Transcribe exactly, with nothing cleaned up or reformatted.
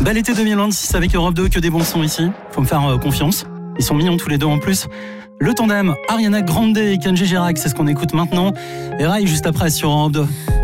Bel été deux mille vingt-six avec Europe deux, que des bons sons ici. Faut me faire euh, confiance. Ils sont mignons tous les deux en plus. Le tandem Ariana Grande et Kenji Girac, c'est ce qu'on écoute maintenant. Et Rai juste après sur Europe deux.